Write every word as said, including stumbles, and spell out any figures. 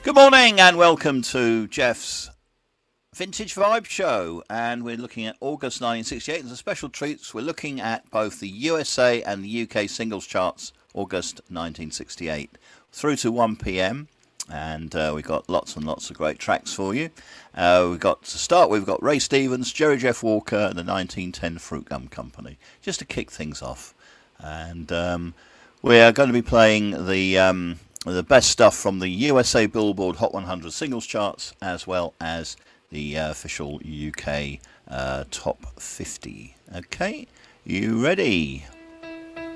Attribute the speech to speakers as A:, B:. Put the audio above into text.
A: Good morning and welcome to Jeff's Vintage Vibe Show, and we're looking at August nineteen sixty-eight. There's a special treats. We're looking at both the U S A and the U K singles charts, August nineteen sixty-eight, through to one p.m. And uh, we've got lots and lots of great tracks for you. Uh, we've got to start with, we've got Ray Stevens, Jerry Jeff Walker, and the nineteen ten Fruit Gum Company, just to kick things off. And um, we are going to be playing the um, the best stuff from the U S A Billboard Hot one hundred singles charts, as well as the uh, official U K uh, Top fifty. Okay, you ready?